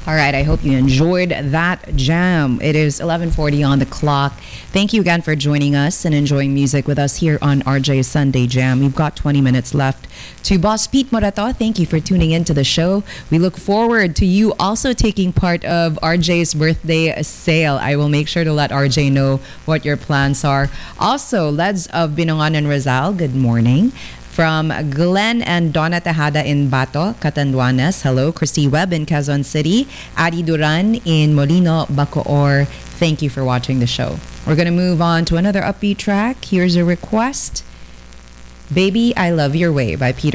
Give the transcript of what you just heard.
All right, I hope you enjoyed that jam. It is 11:40 on the clock. Thank you again for joining us and enjoying music with us here on RJ's Sunday Jam. We've got 20 minutes left. To Boss Pete Morato, thank you for tuning into the show. We look forward to you also taking part of RJ's birthday sale. I will make sure to let RJ know what your plans are. Also, Leds of Binongan and Rizal, good morning. From Glenn and Donna Tejada in Bato, Catanduanes. Hello. Christy Webb in Quezon City. Adi Duran in Molino, Bacoor. Thank you for watching the show. We're going to move on to another upbeat track. Here's a request. Baby, I Love Your Way by Peter